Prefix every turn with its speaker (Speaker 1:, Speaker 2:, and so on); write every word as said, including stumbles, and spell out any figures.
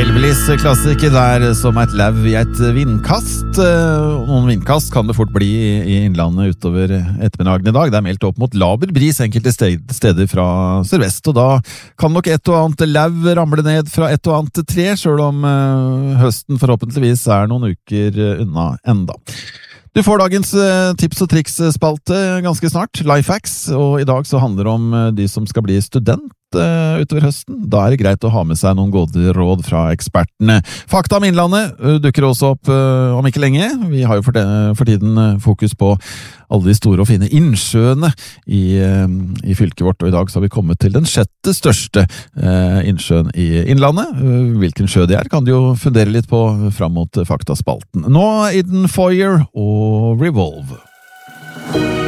Speaker 1: Hellbillies-klassiker der som et lev i et vindkast. Noen vindkast kan det fort bli i innlandet utover ettermiddagen i dag. Det er meldt opp mot laber bris enkelte steder fra sørvest, og da kan nok et og annet lev ramle ned fra et og annet tre, selv om høsten forhåpentligvis er noen uker unna enda. Du får dagens tips og triks-spalte ganske snart, Lifehacks, og i dag så handler det om de som skal bli student utover høsten. Da er det greit å ha med seg noen gode råd fra ekspertene. Fakta om Innlandet dukker også opp om ikke lenge. Vi har jo for, det, for tiden fokus på alle de store og fine innsjøene i, i fylket vårt, og i dag så har vi kommet til den sjette største eh, innsjøen i Innlandet. Hvilken sjø det er, kan du jo fundere litt på fram mot faktaspalten. Nå Eden Foyer og Revolve.